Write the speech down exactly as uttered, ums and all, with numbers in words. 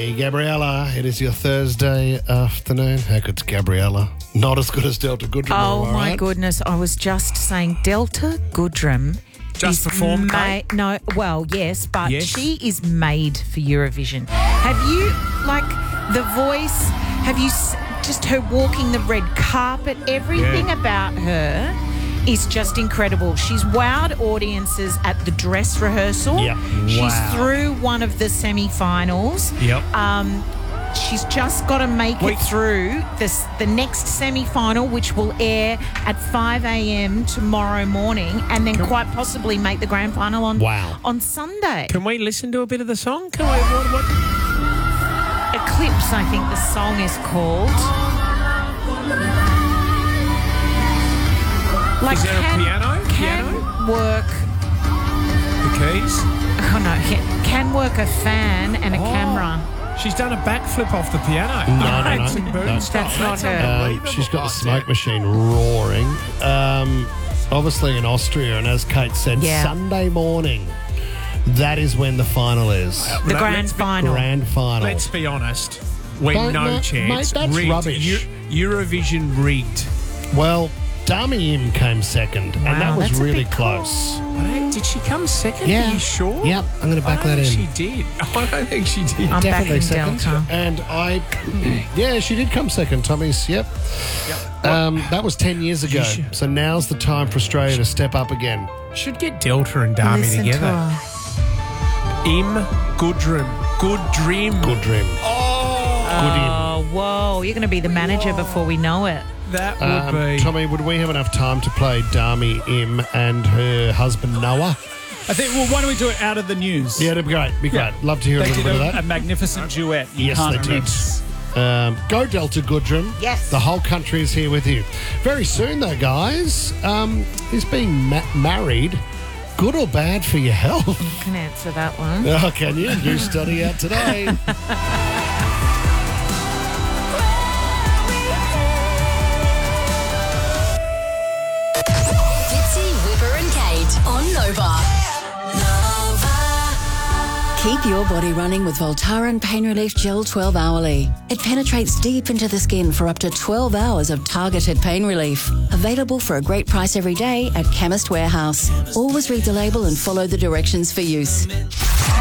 Hey, Gabriella, it is your Thursday afternoon. How good's Gabriella? Not as good as Delta Goodrum. Oh, am I my right? goodness. I was just saying Delta Goodrum Just is performed, ma- Kate? No, well, yes, but Yes. she is made for Eurovision. Have you, like, the voice, have you s- just her walking the red carpet, everything Yeah. about her is just incredible. She's wowed audiences at the dress rehearsal. Yep. She's Wow. through one of the semi-finals. Yep. Um, she's just got to make Wait. it through this, the next semi-final, which will air at five a.m. tomorrow morning, and then quite possibly make the grand final on Wow. on Sunday. Can we listen to a bit of the song? Can we? What, what? Eclipse, I think the song is called. Like, Is there a can, piano? Can Piano? work. The keys? Oh no, can, can work a fan and a Oh. camera. She's done a backflip off the piano. No, no, no. It's in No. boom That's style. not her. Um, unbelievable. she's got the Oh, smoke machine roaring. Um, obviously in Austria, and as Kate said, Yeah. Sunday morning, that is when the final is. The No, grand let's be- final. Grand final. Let's be honest. We Don't no know- chance. mate, that's rigged. rubbish. Eu- Eurovision rigged. Well, Dami Im came second, and Wow, that was that's a really bit close. Wait, did she come second? Yeah. Are you sure? Yep, I'm going to back I don't that think in. She did. I don't think she did. I'm Definitely backing second. Delta. And I, yeah, she did come second. Tommy's, yep. Yep. Um, that was ten years ago. should- So now's the time for Australia to step up again. Should get Delta and Dami Listen to together. her. Im Goodrum. Good dream. Good dream. Oh, Oh, whoa. You're going to be the manager before we know it. that would Um, be. Tommy, would we have enough time to play Dami Im and her husband Noah? I think, well, why don't we do it out of the news? Yeah, that'd be great. Be great. Yeah. Love to hear a They little did bit a, of that. a magnificent duet. You Yes, can't they did. miss. Um, go Delta Goodrum. Yes. The whole country is here with you. Very soon, though, guys, um, is being ma- married good or bad for your health? I can answer that one. Oh, can you? Do study out today. Fitzy, Whipper and Kate on Nova. Keep your body running with Voltaren Pain Relief Gel twelve hourly. It penetrates deep into the skin for up to twelve hours of targeted pain relief. Available for a great price every day at Chemist Warehouse. Always read the label and follow the directions for use.